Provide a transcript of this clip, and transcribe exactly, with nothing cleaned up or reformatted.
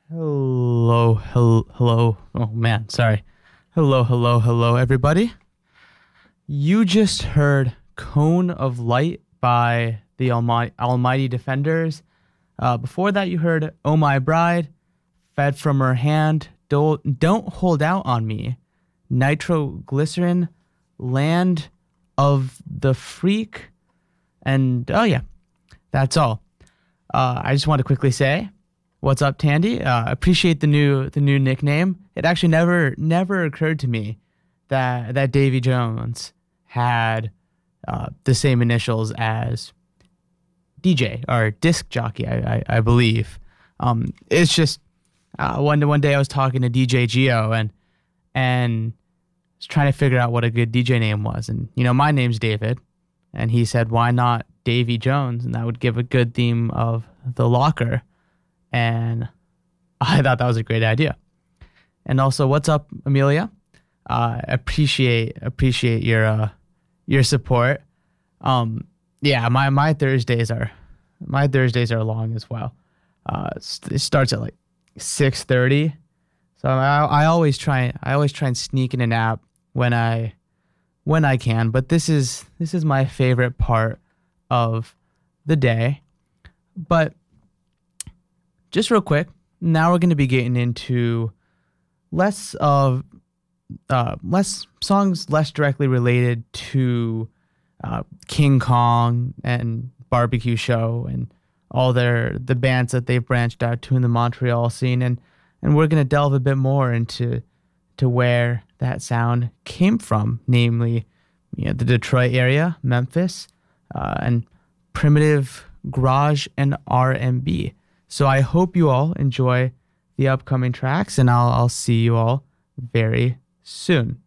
Hello, hello, hello. Oh man, sorry. Hello, hello, hello, everybody. You just heard Cone of Light by the Almighty, Almighty Defenders. Uh, before that, you heard Oh My Bride, Fed from Her Hand, Don't, Don't Hold Out on Me, Nitroglycerin, Land of the Freak, and oh yeah, that's all. Uh, I just want to quickly say, what's up, Tandy? Uh, appreciate the new the new nickname. It actually never never occurred to me that that Davy Jones had uh, the same initials as D J or disc jockey, I I, I believe. Um, it's just uh, one one day I was talking to D J Geo and and was trying to figure out what a good D J name was, and you know my name's David, and he said why not Davy Jones, and that would give a good theme of the locker. And I thought that was a great idea. And also, what's up, Amelia? Uh, appreciate appreciate your uh, your support. Um, yeah, my my Thursdays are my Thursdays are long as well. Uh, it starts at like six thirty, so I, I always try I always try and sneak in a nap when I when I can. But this is this is my favorite part of the day. But just real quick, now we're going to be getting into less of uh, less songs less directly related to uh, King Kong and Barbecue Show and all their the bands that they've branched out to in the Montreal scene, and and we're going to delve a bit more into to where that sound came from, namely, you know, the Detroit area, Memphis, uh, and primitive garage and R and B. So I hope you all enjoy the upcoming tracks, and I'll I'll see you all very soon.